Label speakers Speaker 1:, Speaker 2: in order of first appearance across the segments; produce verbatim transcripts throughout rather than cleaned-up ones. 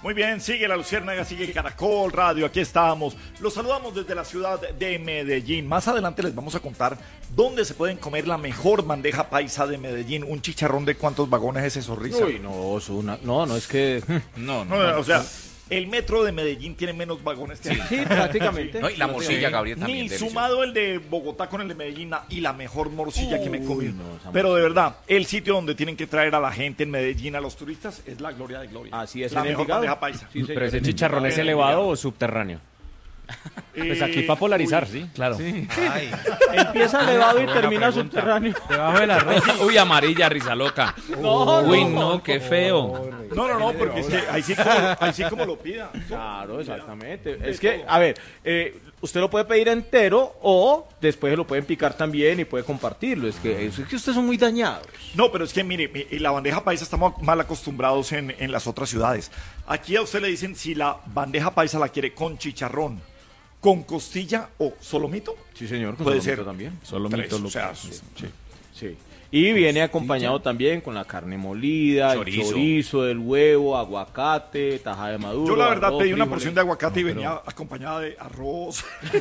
Speaker 1: Muy bien, sigue La Luciérnaga, sigue Caracol Radio, aquí estamos. Los saludamos desde la ciudad de Medellín. Más adelante les vamos a contar dónde se pueden comer la mejor bandeja paisa de Medellín. Un chicharrón de cuántos vagones es eso, Risa.
Speaker 2: Uy, no, es una, no, no es que...
Speaker 1: No, no, no, no o sea... El metro de Medellín tiene menos vagones que...
Speaker 2: Sí, sí prácticamente.
Speaker 3: No, y la morcilla, Gabriel, también.
Speaker 1: Ni
Speaker 3: delicioso.
Speaker 1: sumado el de Bogotá con el de Medellín y la mejor morcilla
Speaker 2: Uy,
Speaker 1: que me comí.
Speaker 2: no,
Speaker 1: Pero de verdad, el sitio donde tienen que traer a la gente en Medellín, a los turistas, es la gloria de gloria.
Speaker 2: Así es.
Speaker 1: La mejor
Speaker 2: Envigado.
Speaker 1: bandeja paisa.
Speaker 2: Sí,
Speaker 4: Pero ese chicharrón es elevado o subterráneo.
Speaker 2: Pues aquí para polarizar, uy, sí, claro.
Speaker 4: Sí.
Speaker 3: Ay.
Speaker 2: Empieza elevado y
Speaker 4: Buena
Speaker 2: termina
Speaker 4: pregunta.
Speaker 2: subterráneo.
Speaker 4: Debajo del arroz. Uy, amarilla, risa loca.
Speaker 2: No,
Speaker 4: Uy,
Speaker 2: no,
Speaker 4: no, qué feo.
Speaker 1: No, no, no, porque es que ahí sí como, ahí sí como lo pida.
Speaker 2: Claro, exactamente. Es que, a ver, eh, usted lo puede pedir entero o después lo pueden picar también y puede compartirlo. Es que, es que ustedes son muy dañados.
Speaker 1: No, pero es que mire, mi- la bandeja paisa estamos mal acostumbrados en, en las otras ciudades. Aquí a usted le dicen si la bandeja paisa la quiere con chicharrón, con costilla o solomito.
Speaker 2: Sí, señor, con
Speaker 1: Puede
Speaker 2: solomito
Speaker 1: ser.
Speaker 2: también.
Speaker 4: Solomito,
Speaker 1: Tres,
Speaker 4: lo
Speaker 1: o sea,
Speaker 4: que-
Speaker 1: sí.
Speaker 2: Sí. Y viene acompañado también con la carne molida,
Speaker 3: Chorizo.
Speaker 2: el chorizo, del huevo, aguacate, taja de maduro.
Speaker 1: Yo la verdad
Speaker 2: arroz,
Speaker 1: pedí una
Speaker 2: frijoles.
Speaker 1: porción de aguacate y venía acompañada de arroz.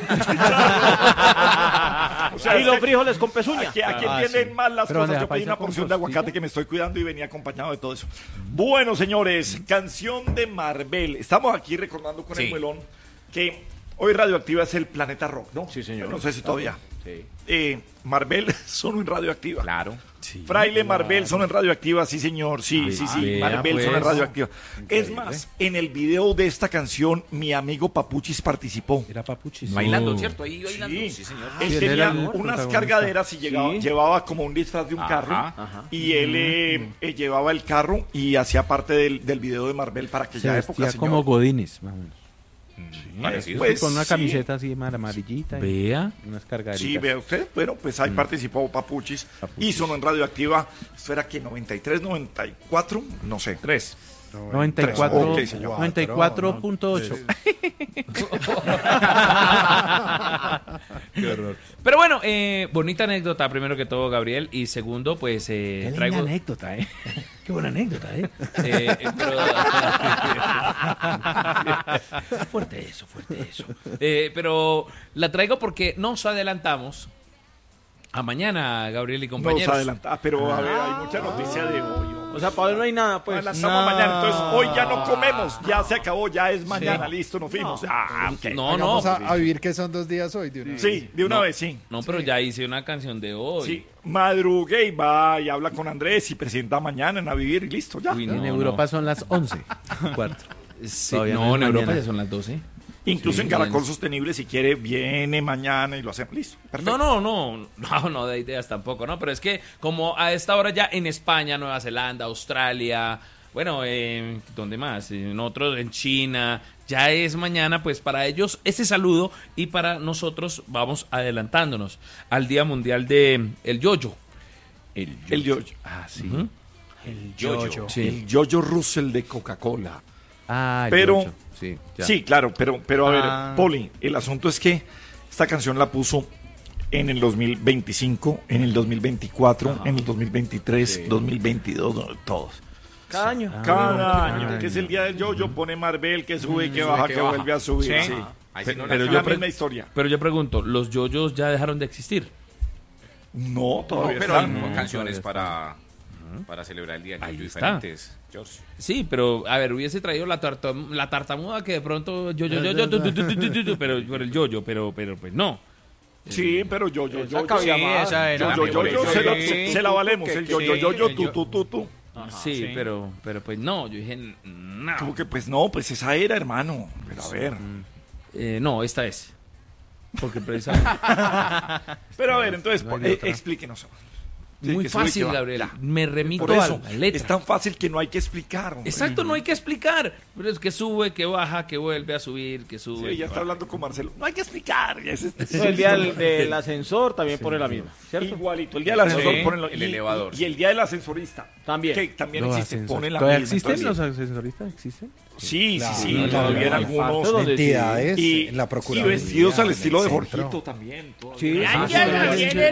Speaker 1: O sea,
Speaker 2: y
Speaker 1: es
Speaker 2: los
Speaker 1: que
Speaker 2: frijoles con pezuña.
Speaker 1: Aquí, aquí
Speaker 4: Ah,
Speaker 1: entienden
Speaker 4: sí.
Speaker 1: mal las
Speaker 4: Pero
Speaker 1: cosas.
Speaker 4: bandeja
Speaker 1: Yo pedí
Speaker 4: paisa
Speaker 1: una
Speaker 4: con
Speaker 1: porción de
Speaker 4: costilla.
Speaker 1: aguacate que me estoy cuidando y venía acompañado de todo eso. Bueno, señores, canción de Marvel. Estamos aquí recordando con el
Speaker 3: Sí.
Speaker 1: muelón que hoy Radioactiva es el Planeta Rock, ¿no?
Speaker 2: Sí, señor.
Speaker 1: No sé si todavía.
Speaker 2: Sí.
Speaker 1: Eh, Marvel sonó en Radioactiva.
Speaker 3: Claro.
Speaker 1: Fraile Marvel son en Radioactiva, sí señor, sí, sí, sí,
Speaker 4: vea,
Speaker 1: Marvel
Speaker 4: pues.
Speaker 1: son en Radioactiva. Es más, en el video de esta canción, mi amigo Papuchis participó.
Speaker 4: Era papuchis.
Speaker 3: Bailando, ¿cierto? Ahí bailando.
Speaker 1: Sí,
Speaker 3: Sí, señor.
Speaker 1: Él
Speaker 4: Sí, él
Speaker 1: tenía
Speaker 4: era el
Speaker 1: unas
Speaker 4: protagonista.
Speaker 1: cargaderas y llegaba-
Speaker 2: Sí.
Speaker 1: llevaba como un disfraz de un
Speaker 3: Ajá,
Speaker 1: carro
Speaker 2: ajá.
Speaker 1: y él eh, eh, llevaba el carro y hacía parte del, del video de Marvel para aquella
Speaker 5: Se
Speaker 1: época,
Speaker 5: vestía
Speaker 1: señor.
Speaker 5: como Godines, más o menos.
Speaker 3: Parecido.
Speaker 1: Pues,
Speaker 5: Con una
Speaker 1: sí.
Speaker 5: camiseta así más amarillita. y
Speaker 4: Vea.
Speaker 5: unas cargaditas.
Speaker 1: Sí, vea usted, bueno, pues ahí participó Papuchis, y sonó en Radioactiva. ¿Esto era que noventa y tres, noventa y cuatro? No sé.
Speaker 4: Tres.
Speaker 5: noventa y cuatro,
Speaker 1: Ok, señor.
Speaker 5: noventa y cuatro punto ocho.
Speaker 4: Qué horror. Pero bueno, eh, bonita anécdota, primero que todo, Gabriel. Y segundo, pues eh,
Speaker 5: Qué
Speaker 4: traigo.
Speaker 5: linda anécdota, ¿eh? Qué buena anécdota, ¿eh?
Speaker 4: eh, eh, pero-
Speaker 5: Fuerte eso, fuerte eso.
Speaker 4: Eh, pero la traigo porque nos adelantamos a mañana, Gabriel y
Speaker 1: Nos
Speaker 4: compañeros.
Speaker 1: adelanta, pero a ver, hay mucha noticia de hoy. ¿no?
Speaker 2: O sea, para hoy no hay nada, pues.
Speaker 1: Adelantamos
Speaker 2: No.
Speaker 1: mañana, entonces hoy ya no comemos, ya se acabó, ya es mañana, listo, nos fuimos. Ah, ok.
Speaker 4: No, no.
Speaker 6: Vamos a, a vivir que son dos días hoy. De una vez.
Speaker 1: Sí, de una
Speaker 4: No.
Speaker 1: vez, sí.
Speaker 4: No, pero ya hice una canción de hoy.
Speaker 1: Sí, madrugue y va y habla con Andrés y presenta mañana en A Vivir y listo, ya.
Speaker 4: Uy,
Speaker 5: En
Speaker 4: no,
Speaker 5: Europa
Speaker 4: no.
Speaker 5: son las once. Cuarto.
Speaker 4: Sí,
Speaker 5: Todavía
Speaker 4: no,
Speaker 5: no es
Speaker 4: en Europa
Speaker 5: mañana.
Speaker 4: ya son las doce.
Speaker 1: Incluso
Speaker 4: Sí,
Speaker 1: en Caracol
Speaker 4: bien.
Speaker 1: Sostenible, si quiere, viene mañana y lo hacemos. Listo, perfecto.
Speaker 4: No, no, no, no, no de ideas tampoco, ¿no? Pero es que como a esta hora ya en España, Nueva Zelanda, Australia, bueno, eh, ¿dónde más? En otros, en China, ya es mañana, pues para ellos ese saludo y para nosotros vamos adelantándonos al Día Mundial de el Yoyo. El
Speaker 1: El yo,
Speaker 5: Ah, sí.
Speaker 4: Ujú.
Speaker 5: El
Speaker 3: Yoyo.
Speaker 5: Sí.
Speaker 1: el Yoyo Russell de Coca-Cola.
Speaker 5: Ah, el
Speaker 1: Pero-
Speaker 5: yoyo. Sí, ya.
Speaker 1: Sí, claro, pero, pero a ver,
Speaker 5: Ah.
Speaker 1: Poli, el asunto es que esta canción la puso en el dos mil veinticinco, en el dos mil veinticuatro, en el dos mil veintitrés, dos mil veintidós, no, todos.
Speaker 2: Cada año.
Speaker 5: Ah,
Speaker 1: Cada
Speaker 5: bueno,
Speaker 1: año,
Speaker 5: cada
Speaker 1: que es
Speaker 5: año.
Speaker 1: el día del Yoyo, pone Marvel, que sube, que
Speaker 3: sube,
Speaker 1: baja,
Speaker 3: que
Speaker 1: que
Speaker 3: baja.
Speaker 1: vuelve a subir.
Speaker 3: Sí.
Speaker 1: Sí.
Speaker 3: Ahí sí no
Speaker 4: Pero
Speaker 3: la-
Speaker 4: yo
Speaker 1: la
Speaker 4: pre-
Speaker 1: misma historia.
Speaker 4: Pero yo pregunto, ¿los yoyos ya dejaron de existir?
Speaker 1: No,
Speaker 3: No,
Speaker 1: todavía
Speaker 3: pero hay
Speaker 1: están.
Speaker 3: canciones
Speaker 4: todavía
Speaker 3: para, para celebrar el día del
Speaker 4: Ahí
Speaker 3: Yoyo
Speaker 4: está.
Speaker 3: diferentes. George.
Speaker 4: Sí, pero a ver, hubiese traído la, tarta- la tartamuda que de pronto yo, yo, yo, yo, tu, tu, tu, tu, tu, tu, pero por el yoyo, pero, pero pues no.
Speaker 1: Sí, pero yo, yo, yo,
Speaker 2: Esa cabía
Speaker 1: yo,
Speaker 2: más.
Speaker 6: esa era.
Speaker 1: yo, yo, yo, yo, se la, se- se la valemos.
Speaker 6: que-
Speaker 1: El yo,
Speaker 6: que-
Speaker 1: yo, yo, yo,
Speaker 6: que
Speaker 1: tú,
Speaker 6: yo-
Speaker 1: tú, tú, tú.
Speaker 4: sí,
Speaker 6: sí.
Speaker 4: pero, pero pues no, yo dije, no.
Speaker 1: Como que pues no, pues esa era, hermano. Pero a ver.
Speaker 4: Eh, no, esta es. Porque precisamente.
Speaker 1: Pero a ver, entonces,
Speaker 5: No hay
Speaker 1: po- eh,
Speaker 5: otra.
Speaker 1: explíquenos. Sí,
Speaker 4: Muy
Speaker 1: que sube y
Speaker 4: fácil,
Speaker 1: que va.
Speaker 4: Gabriel.
Speaker 1: Ya.
Speaker 4: Me remito
Speaker 1: Por eso,
Speaker 4: a la letra.
Speaker 1: es tan fácil que no hay que explicar. hombre.
Speaker 4: Exacto, no hay que explicar. Pero es que sube, que baja, que vuelve a subir, que sube.
Speaker 1: Sí,
Speaker 4: que
Speaker 1: ya está
Speaker 4: baja.
Speaker 1: hablando con Marcelo. No hay que explicar. Ya es este-
Speaker 2: El día del, del ascensor también pone la misma, ¿cierto?
Speaker 1: Igualito. El día del ascensor
Speaker 3: Sí,
Speaker 1: ponen lo-
Speaker 3: el
Speaker 1: y-
Speaker 3: elevador.
Speaker 1: Y, y el día del ascensorista.
Speaker 2: También.
Speaker 1: Que también
Speaker 5: Los
Speaker 1: existe.
Speaker 5: ascensores.
Speaker 1: Ponen la
Speaker 5: ¿Todavía
Speaker 1: misma.
Speaker 5: existen
Speaker 1: Entonces,
Speaker 5: los ascensoristas? ¿Existen?
Speaker 1: Sí,
Speaker 6: Claro,
Speaker 1: sí, sí.
Speaker 6: no,
Speaker 1: todavía en
Speaker 6: no,
Speaker 1: algunos.
Speaker 2: partes donde
Speaker 6: Entidades,
Speaker 1: Y,
Speaker 6: en la
Speaker 1: y
Speaker 6: Procuraduría.
Speaker 1: vestidos al
Speaker 6: en el
Speaker 1: estilo de
Speaker 6: centro.
Speaker 1: Jorgito también. todavía.
Speaker 2: Sí,
Speaker 4: Ay,
Speaker 2: sí,
Speaker 4: ya,
Speaker 2: sí.
Speaker 4: Gabriel,